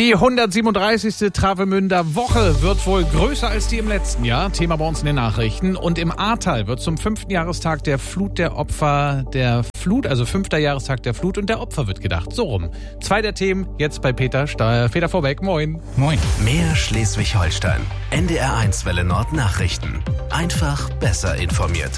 Die 137. Travemünder Woche wird wohl größer als die im letzten Jahr. Thema bei uns in den Nachrichten. Und im Ahrtal wird zum 5. Jahrestag der Flut der Opfer der Flut, also 5. Jahrestag der Flut und der Opfer wird gedacht. So rum. 2 der Themen jetzt bei Peter Vorbeck. Moin. Moin. Mehr Schleswig-Holstein. NDR1 Welle Nord Nachrichten. Einfach besser informiert.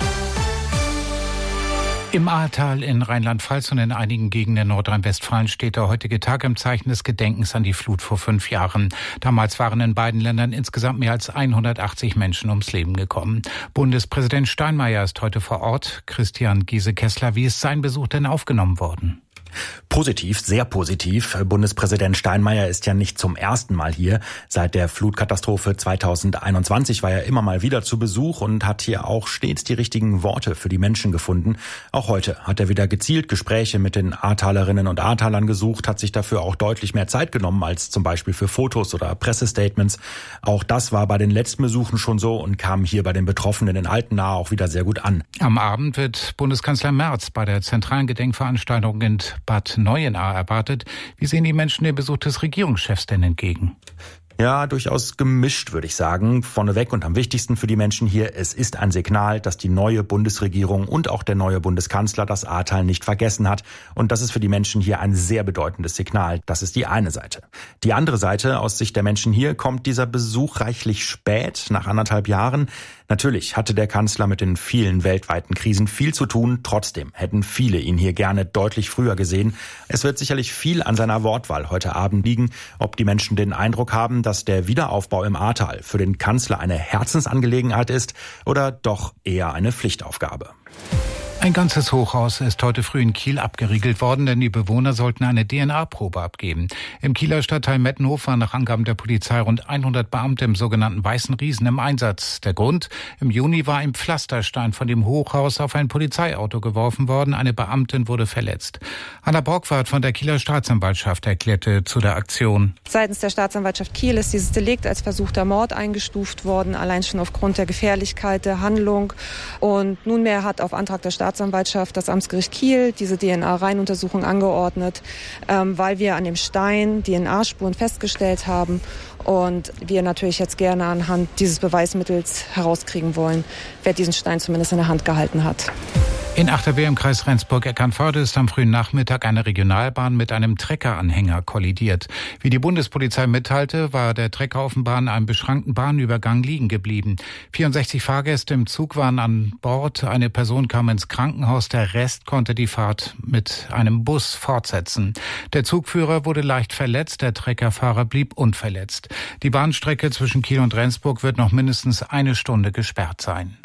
Im Ahrtal in Rheinland-Pfalz und in einigen Gegenden Nordrhein-Westfalen steht der heutige Tag im Zeichen des Gedenkens an die Flut vor 5 Jahren. Damals waren in beiden Ländern insgesamt mehr als 180 Menschen ums Leben gekommen. Bundespräsident Steinmeier ist heute vor Ort. Christian Giese-Kessler, wie ist sein Besuch denn aufgenommen worden? Positiv, sehr positiv. Bundespräsident Steinmeier ist ja nicht zum ersten Mal hier. Seit der Flutkatastrophe 2021 war er immer mal wieder zu Besuch und hat hier auch stets die richtigen Worte für die Menschen gefunden. Auch heute hat er wieder gezielt Gespräche mit den Ahrtalerinnen und Ahrtalern gesucht, hat sich dafür auch deutlich mehr Zeit genommen als zum Beispiel für Fotos oder Pressestatements. Auch das war bei den letzten Besuchen schon so und kam hier bei den Betroffenen in Altenahr auch wieder sehr gut an. Am Abend wird Bundeskanzler Merz bei der zentralen Gedenkveranstaltung in Bad Neuenahr erwartet. Wie sehen die Menschen den Besuch des Regierungschefs denn entgegen? Ja, durchaus gemischt, würde ich sagen. Vorneweg und am wichtigsten für die Menschen hier, es ist ein Signal, dass die neue Bundesregierung und auch der neue Bundeskanzler das Ahrtal nicht vergessen hat. Und das ist für die Menschen hier ein sehr bedeutendes Signal. Das ist die eine Seite. Die andere Seite, aus Sicht der Menschen hier, kommt dieser Besuch reichlich spät, nach 1,5 Jahren. Natürlich hatte der Kanzler mit den vielen weltweiten Krisen viel zu tun. Trotzdem hätten viele ihn hier gerne deutlich früher gesehen. Es wird sicherlich viel an seiner Wortwahl heute Abend liegen, ob die Menschen den Eindruck haben, dass der Wiederaufbau im Ahrtal für den Kanzler eine Herzensangelegenheit ist oder doch eher eine Pflichtaufgabe. Ein ganzes Hochhaus ist heute früh in Kiel abgeriegelt worden, denn die Bewohner sollten eine DNA-Probe abgeben. Im Kieler Stadtteil Mettenhof waren nach Angaben der Polizei rund 100 Beamte im sogenannten Weißen Riesen im Einsatz. Der Grund? Im Juni war ein Pflasterstein von dem Hochhaus auf ein Polizeiauto geworfen worden. Eine Beamtin wurde verletzt. Anna Borgward von der Kieler Staatsanwaltschaft erklärte zu der Aktion. Seitens der Staatsanwaltschaft Kiel ist dieses Delikt als versuchter Mord eingestuft worden, allein schon aufgrund der Gefährlichkeit der Handlung. Und nunmehr hat auf Antrag der Staatsanwaltschaft das Amtsgericht Kiel diese DNA-Reihenuntersuchung angeordnet, weil wir an dem Stein DNA-Spuren festgestellt haben und wir natürlich jetzt gerne anhand dieses Beweismittels herauskriegen wollen, wer diesen Stein zumindest in der Hand gehalten hat. In Achterwehr im Kreis Rendsburg-Eckernförde ist am frühen Nachmittag eine Regionalbahn mit einem Treckeranhänger kollidiert. Wie die Bundespolizei mitteilte, war der Trecker offenbar an einem beschrankten Bahnübergang liegen geblieben. 64 Fahrgäste im Zug waren an Bord. Eine Person kam ins Krankenhaus. Der Rest konnte die Fahrt mit einem Bus fortsetzen. Der Zugführer wurde leicht verletzt. Der Treckerfahrer blieb unverletzt. Die Bahnstrecke zwischen Kiel und Rendsburg wird noch mindestens 1 Stunde gesperrt sein.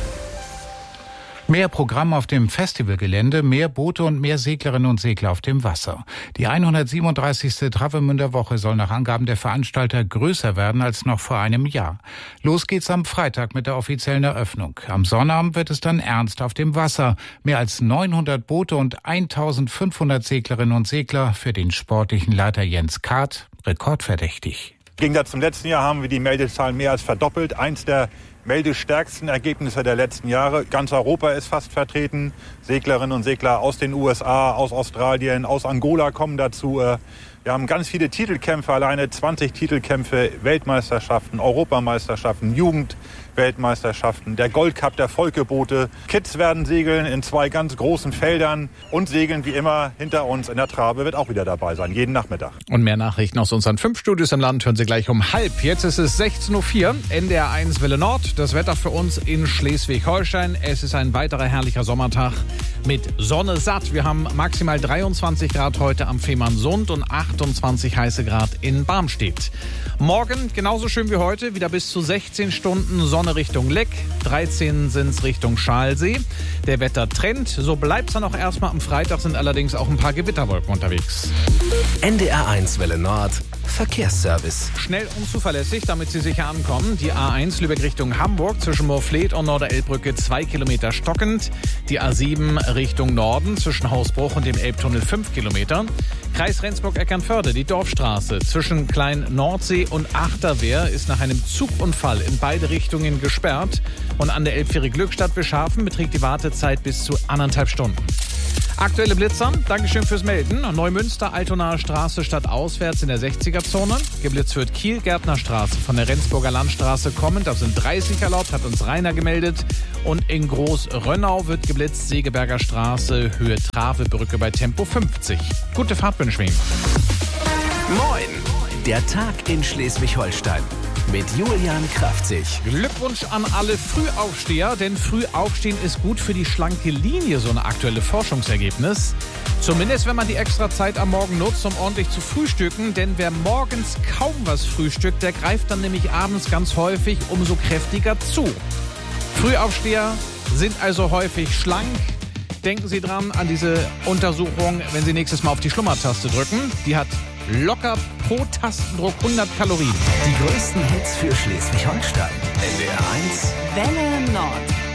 Mehr Programm auf dem Festivalgelände, mehr Boote und mehr Seglerinnen und Segler auf dem Wasser. Die 137. Travemünder Woche soll nach Angaben der Veranstalter größer werden als noch vor einem Jahr. Los geht's am Freitag mit der offiziellen Eröffnung. Am Sonnabend wird es dann ernst auf dem Wasser. Mehr als 900 Boote und 1500 Seglerinnen und Segler, für den sportlichen Leiter Jens Kart rekordverdächtig. Im Gegensatz zum letzten Jahr haben wir die Meldezahlen mehr als verdoppelt. Eins der meldestärksten Ergebnisse der letzten Jahre. Ganz Europa ist fast vertreten. Seglerinnen und Segler aus den USA, aus Australien, aus Angola kommen dazu. Wir haben ganz viele Titelkämpfe, alleine 20 Titelkämpfe, Weltmeisterschaften, Europameisterschaften, Jugendweltmeisterschaften, der Goldcup der Volkeboote. Kids werden segeln in 2 ganz großen Feldern und segeln wie immer hinter uns in der Trave wird auch wieder dabei sein, jeden Nachmittag. Und mehr Nachrichten aus unseren 5 Studios im Land hören Sie gleich um 12:30. Jetzt ist es 16:04 Uhr, NDR1 Welle Nord. Das Wetter für uns in Schleswig-Holstein. Es ist ein weiterer herrlicher Sommertag mit Sonne satt. Wir haben maximal 23 Grad heute am Fehmarnsund und 28 heiße Grad in Barmstedt. Morgen genauso schön wie heute, wieder bis zu 16 Stunden Sonne Richtung Leck, 13 sind's Richtung Schalsee. Der Wettertrend, so bleibt's dann auch erstmal. Am Freitag sind allerdings auch ein paar Gewitterwolken unterwegs. NDR1 Welle Nord Verkehrsservice. Schnell und zuverlässig, damit Sie sicher ankommen. Die A1 Lübeck Richtung Hamburg zwischen Moorfleet und Norderelbbrücke 2 Kilometer stockend. Die A7 Richtung Norden zwischen Hausbruch und dem Elbtunnel 5 Kilometer. Kreis Rendsburg-Eckernförde, die Dorfstraße zwischen Klein-Nordsee und Achterwehr ist nach einem Zugunfall in beide Richtungen gesperrt. Und an der Elbfähre Glückstadt-Wischhafen beträgt die Wartezeit bis zu 1,5 Stunden. Aktuelle Blitzer, Dankeschön fürs Melden. Neumünster, Altonaer Straße stadtauswärts in der 60er-Zone. Geblitzt wird Kiel, Gärtnerstraße von der Rendsburger Landstraße kommend. Da sind 30 erlaubt, hat uns Rainer gemeldet. Und in Groß-Rönnau wird geblitzt, Segeberger Straße, Höhe Travebrücke bei Tempo 50. Gute Fahrt wünschen wir Ihnen. Moin, der Tag in Schleswig-Holstein mit Julian Kraftzig. Glückwunsch an alle Frühaufsteher, denn Frühaufstehen ist gut für die schlanke Linie, so ein aktuelles Forschungsergebnis. Zumindest, wenn man die extra Zeit am Morgen nutzt, um ordentlich zu frühstücken, denn wer morgens kaum was frühstückt, der greift dann nämlich abends ganz häufig umso kräftiger zu. Frühaufsteher sind also häufig schlank. Denken Sie dran an diese Untersuchung, wenn Sie nächstes Mal auf die Schlummertaste drücken. Die hat locker pro Tastendruck 100 Kalorien. Die größten Hits für Schleswig-Holstein. NDR 1 Welle Nord.